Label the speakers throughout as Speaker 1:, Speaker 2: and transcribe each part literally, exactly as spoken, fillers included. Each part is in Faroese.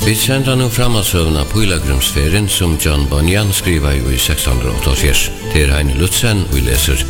Speaker 1: Vi sender nu framadsøvna Pilagrumsferien som John Bunyan skriva i sexhundraåttioåtta til Heine Lutzen og vi leser.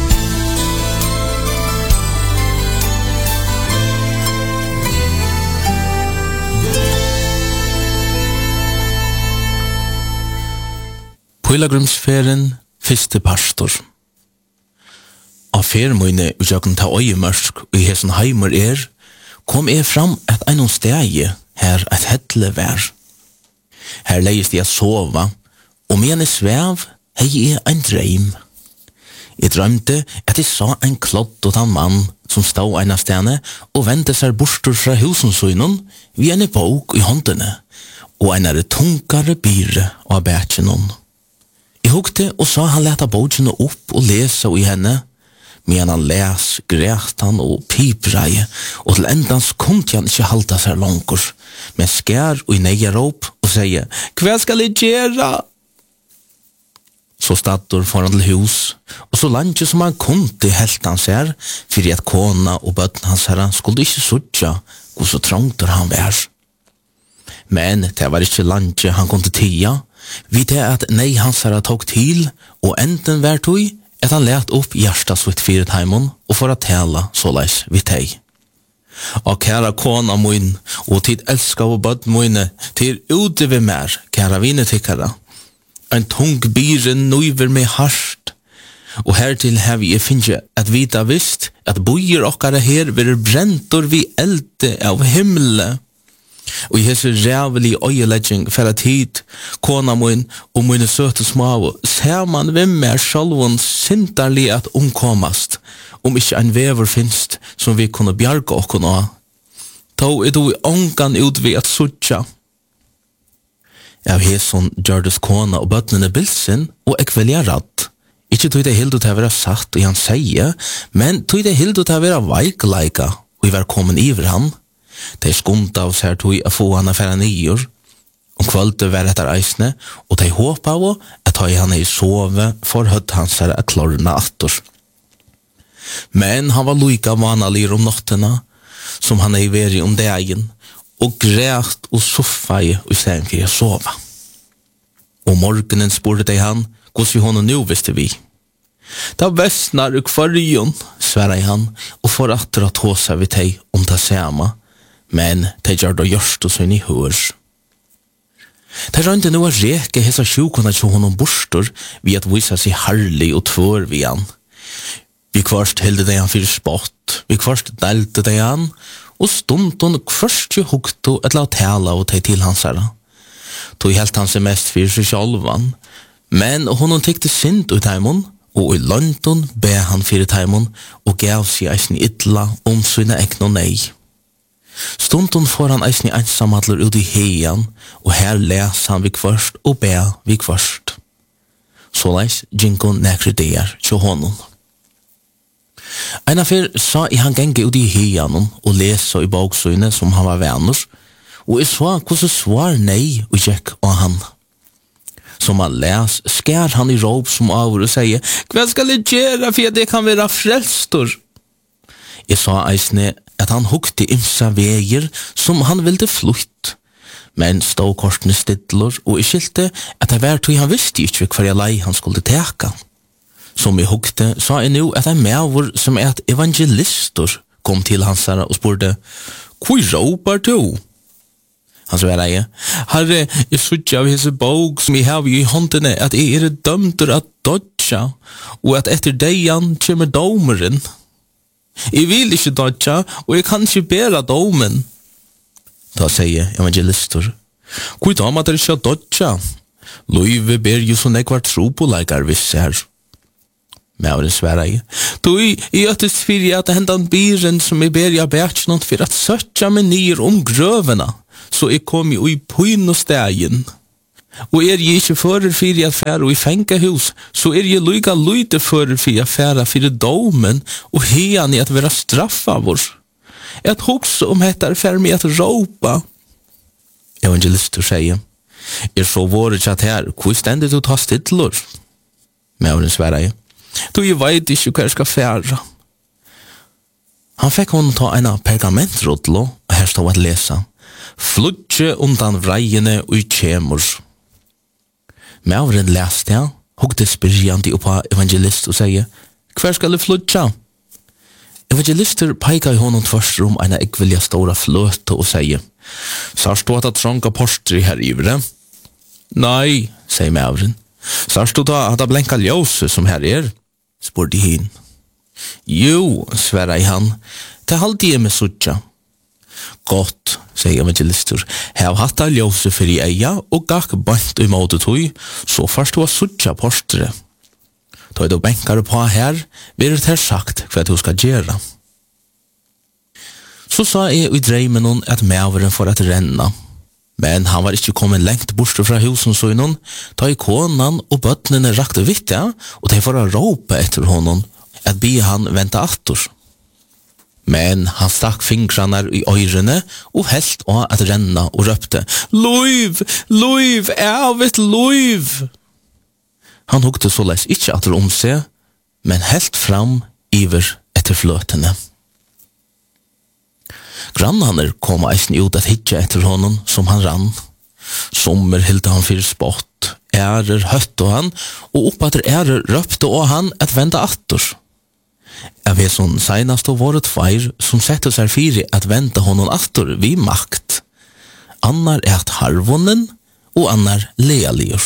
Speaker 2: Pilagrumsferien, første pastor. Av fermøyne utjøkken ta øyemørsk og i hesen heimer er, kom jeg fram et einon stegi her et hedle vær. Her leist jeg sova, og med en svev hei jeg ein dreim. Jeg drømte at jeg sa en klodd og en mann som stod en av stene og vendte seg bortur fra husensøynen vi en bok i håndene, og en er tungare byre av bætjenon. Jeg hukte og sa han leta bokene opp og lesa i henne, men han les, græt han og pipreie, og til endans kunde han ikke halta seg langer, men skær og i neieråp og sier, «Hva skal jeg gjøre?» Så stadder foran til hus, og så langt som han kunde helt han ser, for at kona og bøtten hans herre skulle ikke sutja, og så trångter han vær. Men det var ikke langt han kunde tia, vi det at nei hans herre tok til, og enden vær tog, at han let opp hjertet sitt fyret heimon og for å tale såleis vi teg. Og kæra kona min, og tid elska og bødd mine, til ute ved mer, kæra vinetikkara. En tung byre nøyver med harst, og hertil har vi finne at vita visst at bojer okkara her vil brentor vi elde av himmelen. Og i hese rævelig øyelegging for at hit, kona min og mine søte små, ser man hvem er sjálvun sintarlig at omkomast, om ikke en vever finst som vi kunne bjarga okkon av. Ta er du i ångan ut ved at sutja. Av heson gjørdes kona og bøtnene bilsen, og ek velja ratt. Ikke tog det hildu til å være satt og han sier, men tog det hildu til å være veikleika, og vi var kommet iver han. De skumta av seg tog å få han affæra nyer, om kvölde var etter eisne, og de håpa av at ta i han i sove for høtt hans her at klorna attor. Men han var loika vanalig om nottena, som han er veri om dagen, og græt og soffa i stedet for å sova. Og morgenen spurte de han, hvordan hon nu visste vi. Da vestnar uk fargen, sverre han, og for atter at håsa vi teg om det samme, men de gjør da gjørst og sånn i hør. De rønte nå å reke hesa sjukona til honom bostor ved at vise seg herlig og tvør vi han. Vi kvarst helde de han fyrir spott, vi kvarst delte de han, og stunden kvarst jo hukto et la tala og teg til hans herra. Tog helt han seg mest fyrir seg sjálvan, men honom tykte synd ut heimon, og i London be han fyrir heimon og gav seg eisen illa om sine egn og nei. Stunden får han eisen i ensamadler ut i heian, og her les han vi kvarst og be vi kvarst. Så leis jinko nekri deir til honom. Ein affyr sa i han genge ut i heian og lesa i boksøyne som han var venner, og jeg sa hvordan svar nei og gikk av han. Som han les, skær han i råp som over og sier, «Hva skal jeg gjøre for at det kan være frelstor?» Jeg sa eisne at han hukte imsa veier som han ville flutt, men stod korsene stidler, og jeg skilte at det var tog han visste ikke hva jeg lei han skulle teka. Som jeg hukte, sa jeg nå at en mæver som er et evangelistor kom til hans herre og spurte, «Hvor råpar du?» Han svarer jeg, «Herre, jeg sutja av hese bok som jeg har i håndene at jeg er dømter at dodja, og at etter deian kommer domeren. Jeg vil ikke dodja, og jeg kan ikke bæra domen.» Da sier evangelistor, «Hvor da må dere ikke dodja? Løyve ber jo så nekvar tro på leikar visse her.» Mævren svarer jeg, «Du, jeg øttes fyrir at hendan byren som jeg ber jeg bært noe for at søtja meg nir om grøvena, så jeg kom jo i pøyn og stegen. Og er jeg ikke fører for at færa i fengahus, så er jeg lyga lyde fører for at færa for domen, og hean i at være straffa vår. Et hokse om hettar fær meg at råpa.» Evangelister sier, «Er så våre tjatt her, hvor stendet du ta stidlor?» Mævren svarer jeg, «Du, jeg vet ikke hva jeg skal færa.» Han fikk hon ta en pergamentrodlo, og her stod at lesa, Flutje undan vreiene og kjemur. Mavren leste jeg, hugde spyrjandi oppa evangelist og sier, hver skal du flutja? Evangelister peika i honom tvers om en ekvilja stora fløte og sier, sars du at det trånga postri her ivre? Nei, sier Mavren. Sars du da at det blenka ljøse som her er? Spurte hin. Jo, sverra i han, det halde jeg med suttja. Godt, sier evangelister, hev hatt av ljøse for i eia og gakk bant i måte tog, så først du har suttja postre. Da er du benkar på her, vil det her sagt hva du skal gjøre. Så sa jeg i dreimen hon at maveren for at renna, men han var ikke kommet lengt bort fra husen så innan, da i konan og bøttene rakte vittja, og de får å råpe etter honom, at bi han vente attor. Men han stakk fingrarna i øyrene og helt å at renna og røpte, «Loiv! Loiv! Evet loiv!» Han hugte såleis ikkje atter om seg, men helt fram iver etter fløtene. Grannhaner kom eisen ut at hitje etter honom som han rann. Sommer hilde han fyrir spott, ærer høtte han, og oppatter ærer røpte og han at vende atter. Jeg vet sånn senast og våre tveir som setter seg fyrir at vente honom atter vi makt. Annar er at harvonen, og annar lealigur.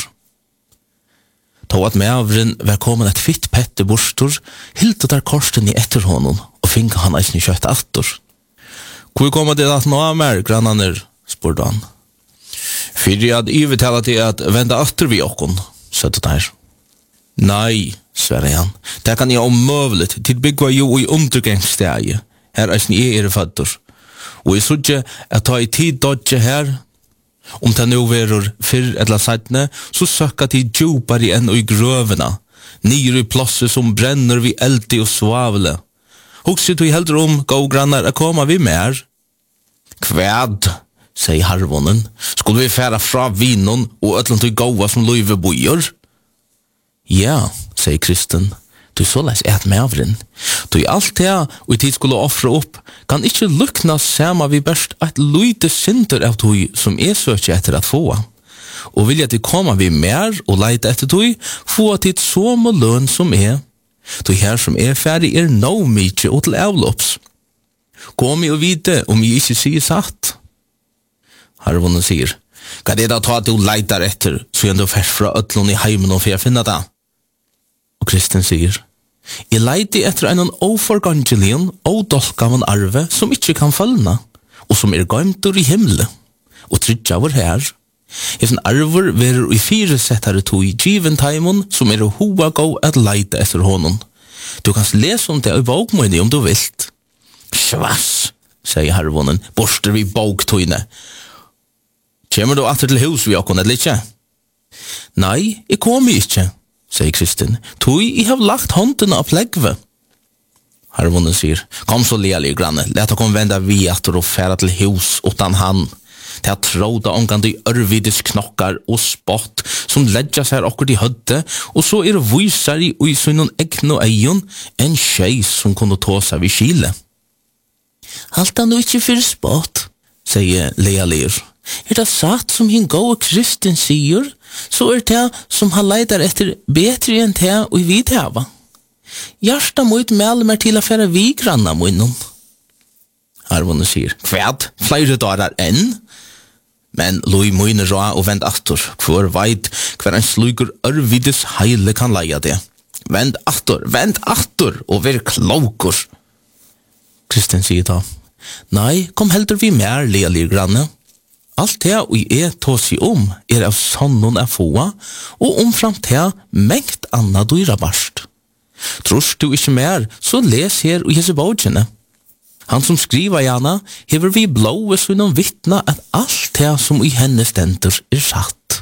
Speaker 2: Tå at mavren var kommet et fitt pette borstor, hilde der korsten i etter honom, og finka han eisen i kjøtt atter. Hvor kommer det at nå av mer, grannaner, spurte han. Fyrir at I vitala til at vende atter vi okkon, søtte der. Nei, sverre han, det kan jeg omøvlet, til byggva jo i undergangsstegi, her eisen jeg er fødder. Og jeg sudje at ta i tid dodje her, om det nu verur fyrr eller seitne, så søkka til djupare enn i grøvena, nyr i plosset som brenner vi eldi og svavle. Hugsit vi heldur om, gå grannar, a koma vi mer? Kvæd, sier harvonen, skulle vi færa fra vinon og ötlant vi gåa som løyve bojor? Ja, sier Kristen, du så leis et mavren. Du i alt det, og i tid skulle offre opp, kan ikkje lukna sama vi berst et luyte synder av tog som er søkje etter at få. Og vilja til koma vi mer og leite etter tog, få til som og løn som er. Tog her som er ferdig er no mykje og til avlopps. Kom i og vite om jeg ikke sier satt. Harvonen sier, hva er det da ta at du leitar etter, så gjør du først fra øtlån i heimen og for jeg finner det? Og Kristen sier, jeg leiti etter en oforgangelien og dolkavan arve som ikke kan følna, og som er gøymtur i himmelen, og tryggja vår her. Hessen arver verur i fire settare to i given taimon som er hoa gå at leite etter honom. Du kan lese om det i bokmøyne om du vilt. Svass, sier harvonen, borster vi boktøyne. Kjemmer du atter til hus vi okkon, eller ikke? Nei, jeg kommer ikke, sier Kristin. Tui, jeg har lagt håndene av plegve. Harvonen sier, kom så lelig, granne, let okkom venda vi atter og færa til hus utan han. Det har tråda omgående i ørvides knokkar og spott som ledja seg okkur i hødde, og så er vysar i ui sønnon egn og eion en tjej som kunne ta seg vid kile. Alt han ikke fyrir spott, sier Lea Leir. Er det satt som hin gode Kristin sier, så er det som han leidar etter betre enn det og i vidhava. Hjärsta mot melder meg til affæra vi granna munnen. Harvonen sier, kvæd, flere dagar enn? Men loi møyne ra og vend atter, hvor veit hver en slugur ørvides heile kan leia det. Vend atter, vend atter, og vær klokur. Kristin sier da, nei, kom heldur vi mer, lealir granne. Alt det og jeg tås i om er av sonnon av foa, og omframt det mengt anna dyra barst. Trus du ikke mer, så les her og hese bautjene. Han som skriver gjerne, hever vi blåe så innom vittna at alt det som i henne stender er satt.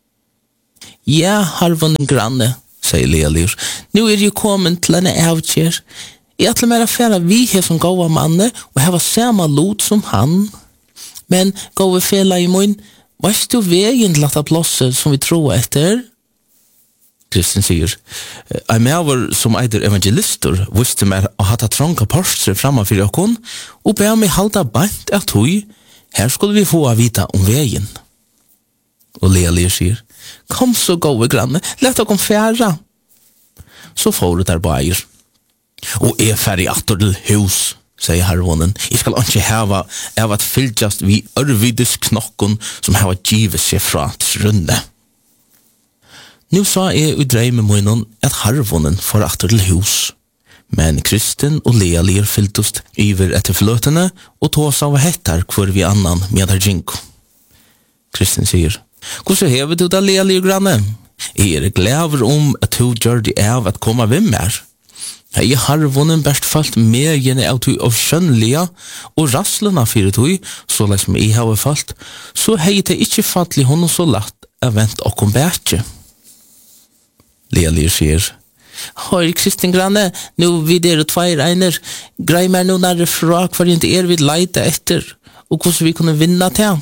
Speaker 2: Ja, harvonen granne, sier Lealir, nu er jeg kommet til en avkjær. Jeg ætler mer affæra vi her som gåa manne, og heva samme lot som han. Men gåa fela i mun, veist du veien til at plåse som vi tror etter? Kristin sier, jeg mever som eider evangelister visste meg å ha tatt trånga porstre framme for okkon, og be meg halda bant at hui, Her skulle vi få vita om vägen. Och Lelia säger, kom så gå granne, lät oss kom färra. Så får det där bajer. Og er ferdig atter til hus, sier hervonen. Jeg skal ikke hava av at fylgjast vi ørvides knokken som hava givet seg fra trunne. Nå sa jeg i dreime munnen at hervonen får atter til hus. Men Kristin og Lealier fylltust iver etter fløtene og tås av hettar hvor vi annan med her jinko. Kristin sier, hvordan hever du da Lealier granne? Jeg er glad om at du gjør det av at komme ved mer. Jeg har vunnen best falt med gjerne av tog av skjønnelige og rasslene fyrir tog, så leis som jeg har falt, så hei det ikke falt i hånden så lagt av vent og kom bætje. Lealier sier, Hør, Kristin Granne, nå vi dere tveir einer, grei meg nå nærre fra hver ikke er vi leite etter, og hvordan vi kunne vinne til.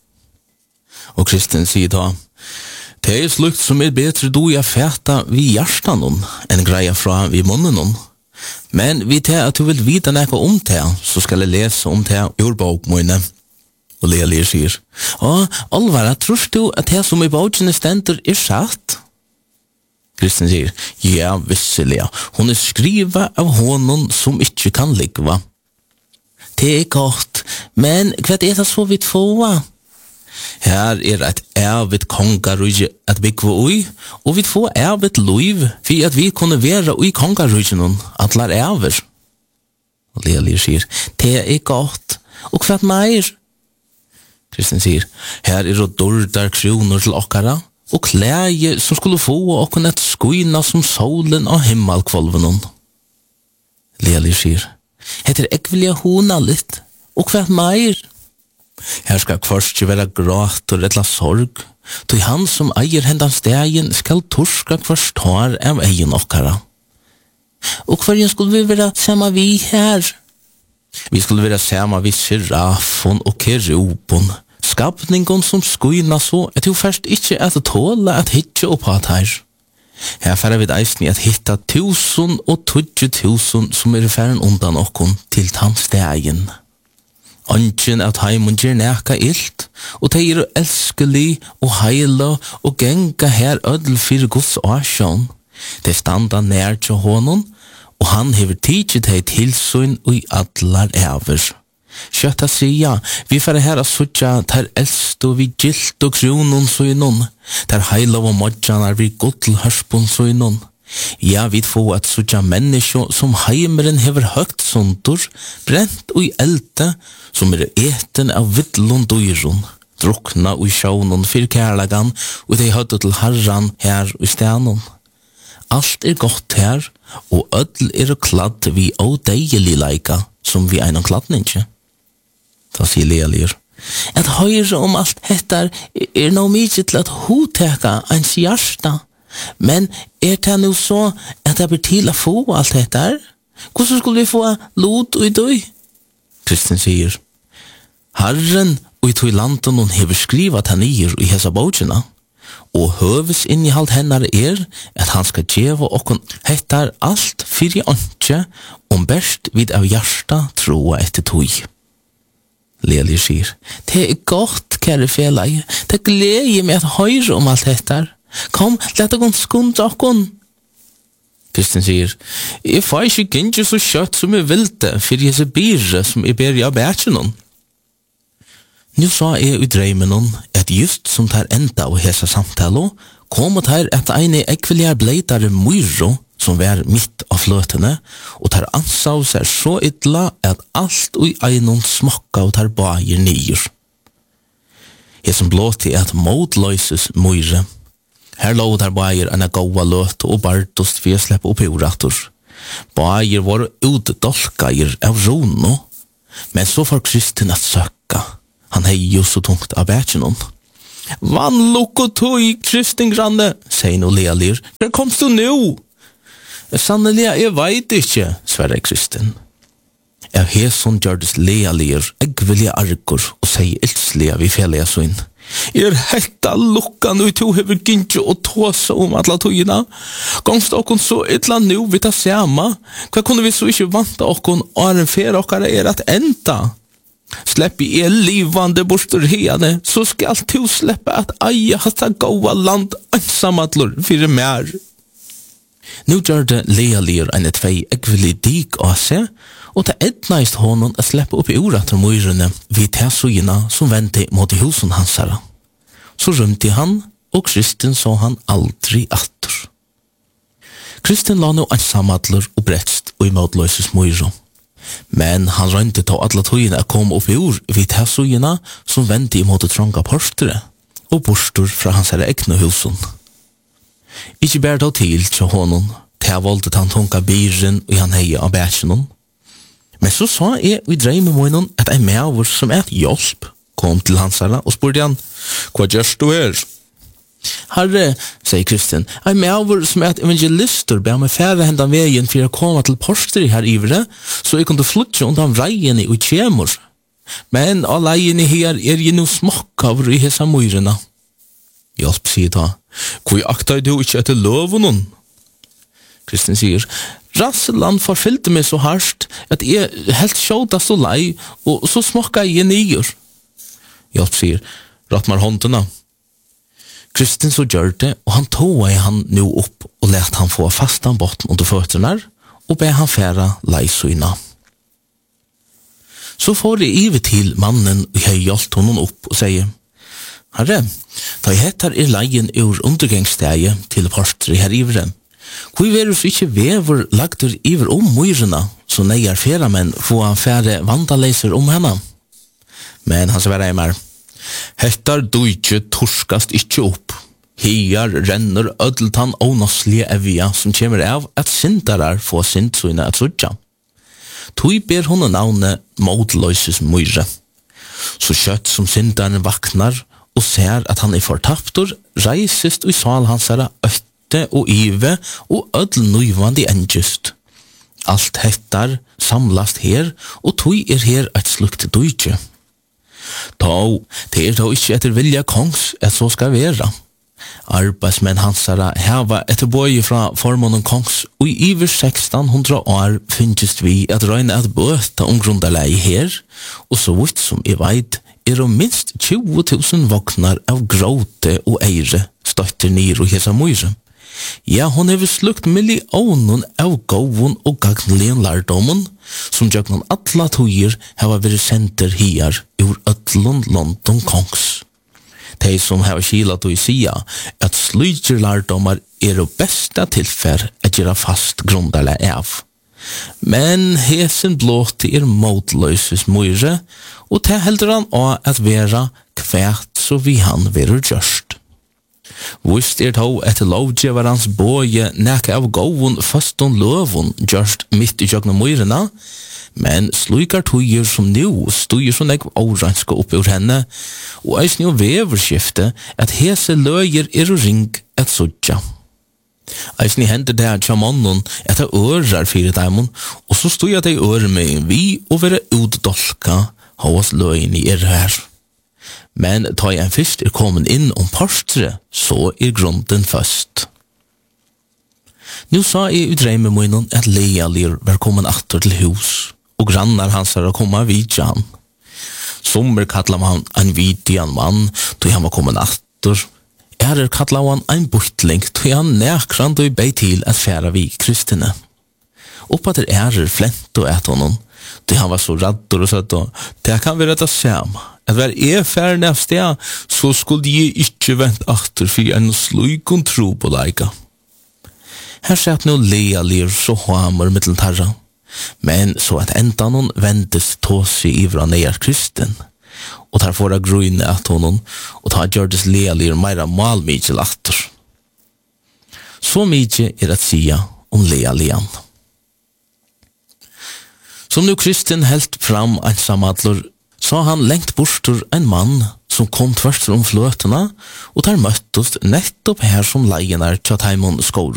Speaker 2: Og Kristin sier da, det er slukt som er bedre du jeg fæta vi hjertan hon, enn greia fra vi munnen hon. Men vi til at du vil vite nekka om det, så skal jeg lese om det ur bokmøyne. Og Lealier sier, Å, Alvara, tror du at det som i bokene stender er satt? Kristin sier, ja, visselig, hun er skriva av honom som ikke kan ligva. Det er godt, men hva er det så vidt få? Her er et ævet kongarøyge at bygge ui, og vi får ævet loiv, for at vi kunne være ui kongarøygen atlar æver. Og Lealier sier, det er godt, og hva meir? Kristin sier, her er det dårdar kroner til okkara, og klæje som skulle få okken et skuina som solen og himmelkvolven. Lealier sier, heter jeg vilja hona litt, og hva meir? Her skal først ikke være gråt og rettla sorg, til han som eier hendans stegen skal torska først tar av egen okkara. Og hver skulle vi være samma vi her? Vi skulle være samma vi serafon og kerubon, skapningen som skuina så, at jo først ikke at tåle at hitje opp at her. Her færre vi eisen i at hitta tusen og tudje tusen som er færen undan okkon til tannstegen. Angen at heimun gjer neka ilt, og de er elskelig og heila og genga her ødel fyrir Guds årsjån. De standa nær til honom, og han hever tidset hei tilsyn og i allar æver. Kjøtta sia, vi færre her a sutja ter elst og vi gilt og kronon søynon, ter heila og modjanar vi gottel hørspon søynon. Ja, vi får at sutja menneskje som heimeren hever høgt sundur, brent og i elte, som er eten av vidlund dyron, drukna og i sjånon fyrir kærlagan, og de høyde til herran her i stenon. Alt er godt her, og ødel er kladd vi ådeigelig leika, som vi einan kladdninge. Da sier Lealier, at høyre om alt hettar er no mykje til at hoteka ens hjärsta, men er det nu så at det blir til å få alt dette? Hvordan skulle vi få lot og i døy? Kristin sier, Herren og i tog landen hun hever skrivat han nyer i hesa bøkene, og høves innihalt hennar er at han skal gjeva okkon hettar alt fyrir åndsje om best vid av hjarta troa etter tog. Lealier sier, det er godt, kære felai, det gleder meg at høyre om alt hettar. Kom, lett okon skund okon. Kristin sier, jeg får ikke gynge så kjøtt som jeg vilte, for jeg ser byrre som jeg ber jeg bætje noen. Nå sa jeg i dreimen noen, at just som tar enda av hese samtale, kom og tar et ene ekviljar bleidare myro, som var midt av fløtene, og tar ansav seg så ytla at alt og einon smokka og tar bager nyer. Jeg som blåti at modløyses myre, her lå der bager enn a gåa løt og bartost for å slippe opp i orator. Bager var utdolkager av rono, men så får Kristin at søkka. Han hei jo så tungt av bætjenon. Vann lukk og tog, Kristin Granne, sier nå Lealier. Hvor komst du nå? Sannelig, jeg veit ikke, sverre Kristin. Av heson gjørdes Lealier, jeg vilja argur, og sier ildslige vi fjellige søyn. Er hetta lukkan og to hever gyntje og tåsa om atla togina. Gongst okkon så ytla nu vi ta sama. Hva kunne vi så ikke vanta okkon og en fer okkara er at enda? Släpp i er livande bostur hene, så skal du släppa at eia hasta goa land ensamadlor fyrir mer. Nu gjør det Lea-lir enn tvei ekvili dig av seg, og det ednaist honom å släppa upp i orater myrene vid tesugina som vente mot husen hansara. Så rymte han, og Kristin så han aldri atter. Kristin la nu ensamadlor og bretst og i måtløses myro. Men han rønte til alle tøyene å komme opp i ord vid tesugina som vente imot trånga porstere og bostur fra hans herre egna husen. Ikke bær då til til honom, til jeg valgte han tunga byren og han heie av bæsjonen. Men så sa jeg i dreimen månen at en medover som et hjelp kom til hans herre og spurte han, hva gjørs du her? Herre, sier Kristin, en medover som et evangelister ber meg færre hendan veien for å komme til porster her ivre, så jeg kunne flytte undan vreiene og kjemur. Men av leiene her er jeg nå smakkaver i hessa myrene. Hjelp, sier da, hvor aktar du ikke etter loven? Kristin sier, Rasseland forfylte meg så hardt at jeg helt sjådast og lei, og så smakka jeg nyer. Hjelp sier, ratt meg håndene. Kristin så gjør det, og han tog i han nå opp og let han få fastan botten under føtterne, og be han færa leisøyna. Så får jeg ive til mannen og jeg hjelpt honom opp og sier, Herre, da jeg heter er leien ur undergangssteie til portre her ivre. Hvor verus ikke vever lagter iver om myrene, så neier færa menn få han fære vandaleiser om henne. Men han svarer meg, Hettar du ikke torskast ikke opp. Hiar renner ødeltan ånåslige evia som kommer av at syndarar få syndsøyne at sudja. Tui ber hon navnet modløyses myre. Så kjøtt som syndaren vaknar og ser at han er fortaptor, reisest og i sal hansara øtte og ive og ødel nøyvandi endjust. Alt hettar samlast her, og tui er her et slukt dujtje. Då, det er då ikke etter vilja kongs at så skal være. Arbeidsmenn hansara heva etter bøye fra formånen kongs, og i iver sexton hundra år finnst vi at røyne at bøta omgrundarlei her, og så vidt som i veit, er det minst tjue tusen voknar av gråte og eire støtter nir og hesa myre. Ja, hon hever slukt millionen av gåvun og gagnlien lærdommen, som jøgnan atla tøyer heva vært senter hier ur ötlund London kongs. De som heva kila tøy sia at slujger lærdomar er det besta tilfær at gjøre fast grundarle av. Men hesen blåti er motløses myre, og te heldur han av at vera kvært så vi han verur gjørst. Vist er tå etter lovdjevarans båje nekka av gåvun faston løvun gjørst mitt i jøgna myrena, men slukar tøyer som nu stuyer som nekv åranska oppi ur henne, og eisni og veverskifte at hese løyer er og ring et sudja. Eisni hender det at sjamannen etter ørar fyrir daimon, og så stuyer de ører med vi og være utdolka hos løyen i er her. Men ta jeg en fyrst er kommet inn om parstre, så er grunden først. Nå sa jeg utreime munnen at Lea-lir var kommet atter til hus, og grannar hans har kommet vidja han. Sommer kallar man en vidjan mann, tog han var kommet atter. Ærer kallar han en bortling, tog han nekrand og bei til at færa vi kristine. Oppa til ærer flent og et honom, tog han var så radder og søtt, og det kan være det samme. At hver er færne av sted, så skulle jeg ikke vent atter for en slukon tro på leika. Her sett nå Lea-lir så hammer mittelen tarra, men så at enda noen vendes tåse ivra neier Kristin, og tar fåra grunne at honom, og tar gjørdes Lea-lir meira malmidjel atter. Så mykje er at sia om Lea-lian. Som nu Kristin helt fram ensamadlor, så han lengt bortur en mann som kom tvers om fløtene, og der møttes nettopp her som leien er tja taimon skår